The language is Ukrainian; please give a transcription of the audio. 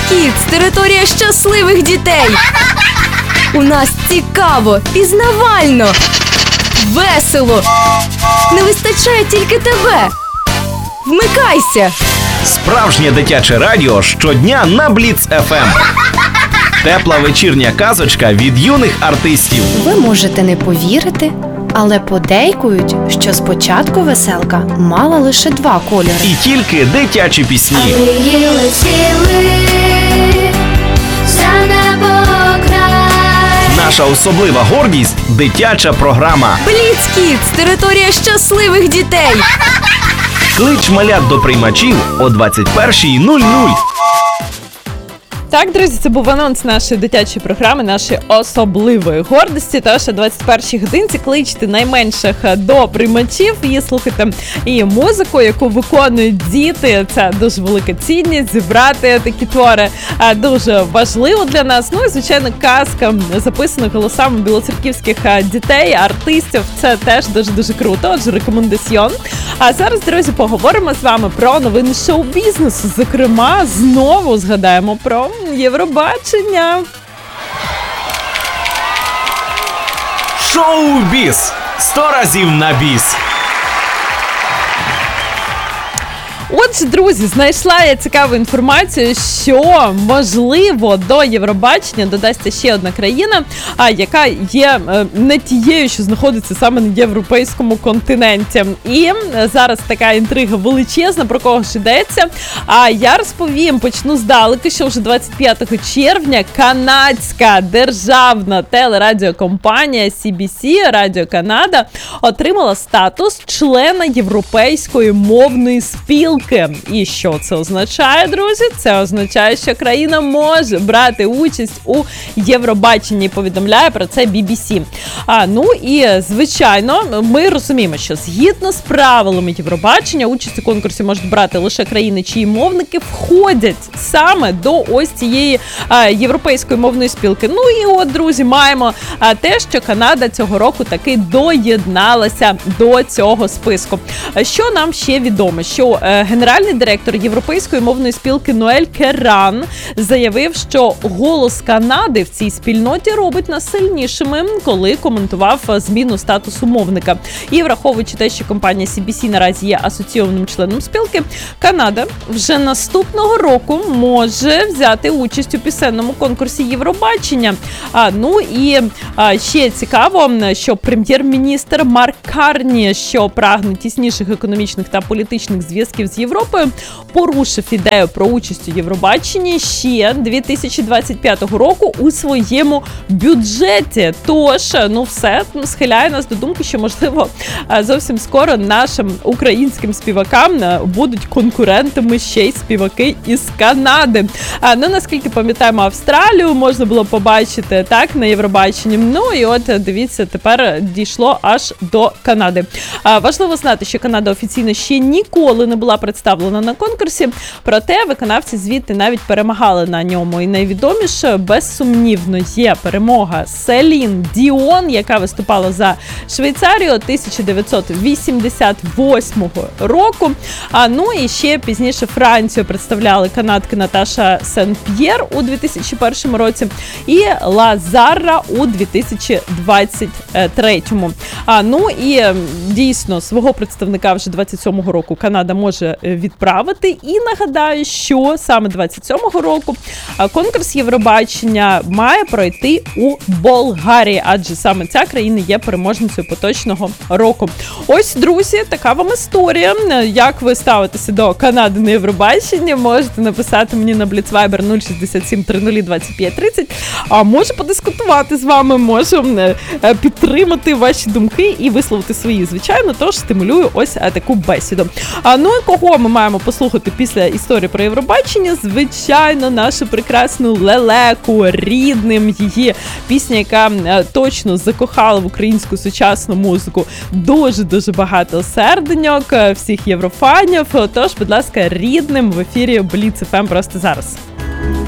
Kids – територія щасливих дітей. У нас цікаво, пізнавально, весело. Не вистачає тільки тебе. Вмикайся! Справжнє дитяче радіо щодня на Бліц ФМ. Тепла вечірня казочка від юних артистів. Ви можете не повірити, але подейкують, що спочатку веселка мала лише 2 кольори. І тільки дитячі пісні. Ми летіли за небокрай. Наша особлива гордість – дитяча програма. Бліц Kids – територія щасливих дітей. Клич малят до приймачів о 21:00. Так, друзі, це був анонс нашої дитячої програми, нашої особливої гордості. Тож о 21-й годинці кличте найменших до приймачів і слухайте і музику, яку виконують діти. Це дуже велика цінність, зібрати такі твори дуже важливо для нас. Ну і, звичайно, казка, записана голосами білоцерківських дітей, артистів. Це теж дуже-дуже круто, отже, рекомендаціон. А зараз, друзі, поговоримо з вами про новини шоу-бізнесу. Зокрема, знову згадаємо про Євробачення. Шоу-біз! 100 разів на біс! Отже, друзі, знайшла я цікаву інформацію, що, можливо, до Євробачення додасться ще одна країна, яка є не тією, що знаходиться саме на європейському континенті. І зараз така інтрига величезна, про кого ж йдеться. А я розповім, почну здалеку, що вже 25 червня канадська державна телерадіокомпанія CBC Радіо Канада отримала статус члена Європейської мовної спілки. І що це означає, друзі? Це означає, що країна може брати участь у Євробаченні, повідомляє про це BBC. Ну і, звичайно, ми розуміємо, що згідно з правилами Євробачення, участь у конкурсі можуть брати лише країни, чиї мовники входять саме до ось цієї Європейської мовної спілки. Ну і от, друзі, маємо те, що Канада цього року таки доєдналася до цього списку. Що нам ще відомо? Що генеральний директор Європейської мовної спілки Ноель Керран заявив, що голос Канади в цій спільноті робить нас сильнішими, коли коментував зміну статусу мовника. І враховуючи те, що компанія CBC наразі є асоційованим членом спілки, Канада вже наступного року може взяти участь у пісенному конкурсі Євробачення. Ну і ще цікаво, що прем'єр-міністр Марк Карні, що прагне тісніших економічних та політичних зв'язків з Європою, порушив ідею про участь у Євробаченні ще 2025 року у своєму бюджеті. Тож, все схиляє нас до думки, що, можливо, зовсім скоро нашим українським співакам будуть конкурентами ще й співаки із Канади. Наскільки пам'ятаємо, Австралію можна було побачити так на Євробаченні. Ну і от, дивіться, тепер дійшло аж до Канади. Важливо знати, що Канада офіційно ще ніколи не була представлена на конкурсі, проте виконавці звідти навіть перемагали на ньому. І найвідоміше, безсумнівно, є перемога Селін Діон, яка виступала за Швейцарію 1988 року. Ну і ще пізніше Францію представляли канадки Наташа Сен-П'єр у 2001 році і Лазара у 2023. Ну і дійсно свого представника вже 27-го року Канада може відправити. І нагадаю, що саме 27-го року конкурс Євробачення має пройти у Болгарії, адже саме ця країна є переможницею поточного року. Ось, друзі, така вам історія. Як ви ставитеся до Канади на Євробаченні, можете написати мені на Blitz Viber 067 30 25 30. А можу подискутувати з вами, можу підтримати ваші думки і висловити свої, звичайно, тож стимулюю ось таку бесіду. Ну і кого ми маємо послухати після історії про Євробачення? Звичайно, нашу прекрасну Лелеку, Рідним, її пісня, яка точно закохала в українську сучасну музику дуже-дуже багато серденьок, всіх єврофанів. Тож, будь ласка, Рідним в ефірі Бліц ФМ просто зараз.